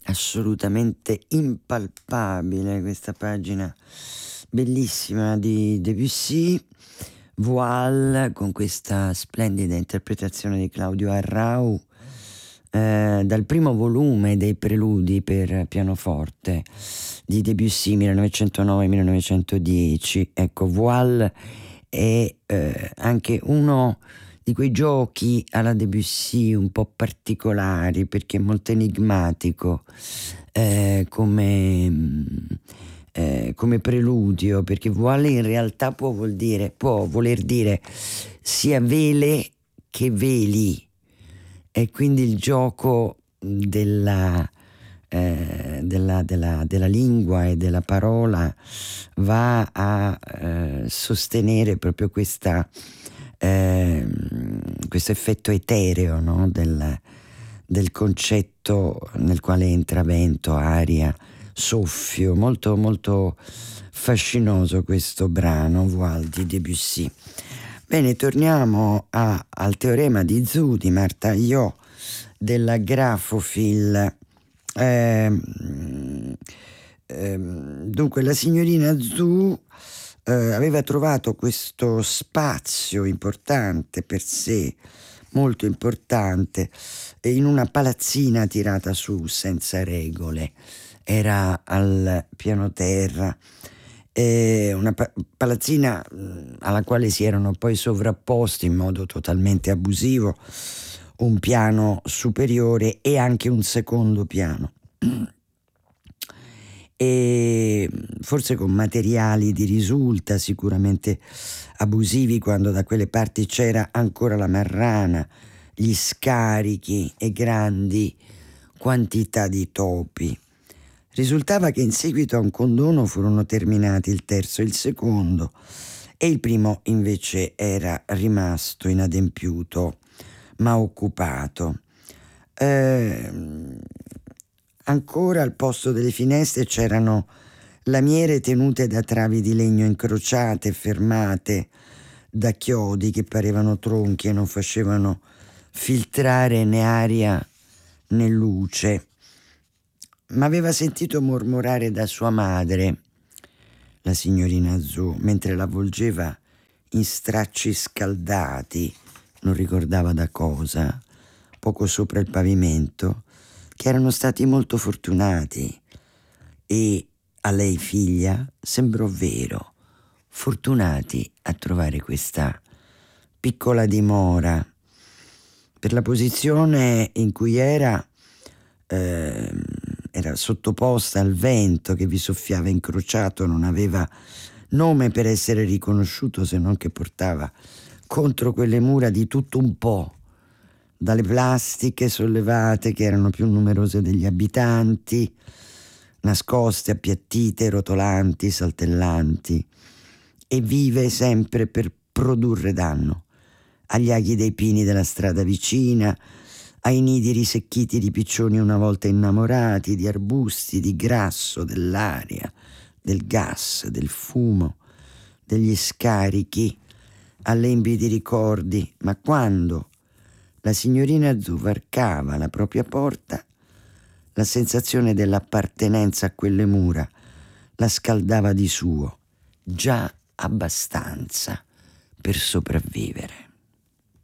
assolutamente impalpabile questa pagina bellissima di Debussy, Voile, con questa splendida interpretazione di Claudio Arrau, dal primo volume dei preludi per pianoforte di Debussy 1909-1910. Ecco, Voile è anche uno di quei giochi alla Debussy un po' particolari, perché è molto enigmatico come preludio, perché voile in realtà può voler dire sia vele che veli, e quindi il gioco della lingua e della parola va a sostenere proprio questo effetto etereo, no? del concetto nel quale entra vento, aria, soffio. Molto molto fascinoso questo brano, Voile di Debussy. Bene, torniamo al teorema di Zhu di Martha Io della Grafofil. Dunque la signorina Zhu aveva trovato questo spazio importante per sé, molto importante, in una palazzina tirata su senza regole. Era al piano terra, una palazzina alla quale si erano poi sovrapposti in modo totalmente abusivo un piano superiore e anche un secondo piano, e forse con materiali di risulta sicuramente abusivi, quando da quelle parti c'era ancora la marrana, gli scarichi e grandi quantità di topi. Risultava che in seguito a un condono furono terminati il terzo e il secondo, e il primo invece era rimasto inadempiuto ma occupato. Ancora al posto delle finestre c'erano lamiere tenute da travi di legno incrociate, fermate da chiodi che parevano tronchi e non facevano filtrare né aria né luce. Ma aveva sentito mormorare da sua madre, la signorina Zhu, mentre l'avvolgeva in stracci scaldati, non ricordava da cosa, poco sopra il pavimento, che erano stati molto fortunati, e a lei figlia sembrò vero, fortunati a trovare questa piccola dimora. Per la posizione in cui era sottoposta al vento che vi soffiava incrociato, non aveva nome per essere riconosciuto, se non che portava contro quelle mura di tutto un po', dalle plastiche sollevate che erano più numerose degli abitanti, nascoste, appiattite, rotolanti, saltellanti, e vive sempre per produrre danno agli aghi dei pini della strada vicina, ai nidi risecchiti di piccioni una volta innamorati, di arbusti, di grasso, dell'aria, del gas, del fumo, degli scarichi, a lembi di ricordi. Ma quando la signorina Zhu varcava la propria porta, la sensazione dell'appartenenza a quelle mura la scaldava di suo, già abbastanza per sopravvivere.